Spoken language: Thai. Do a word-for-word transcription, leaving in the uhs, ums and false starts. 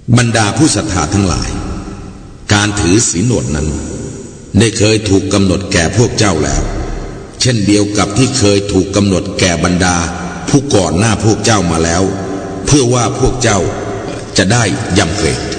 บรรดาผู้ศรัทธาทั้งหลายการถือศีลอดนั้นได้เคยถูกกำหนดแก่พวกเจ้าแล้วเช่นเดียวกับที่เคยถูกกำหนดแก่บรรดาผู้ก่อนหน้าพวกเจ้ามาแล้วเพื่อว่าพวกเจ้าจะได้ยำเกรง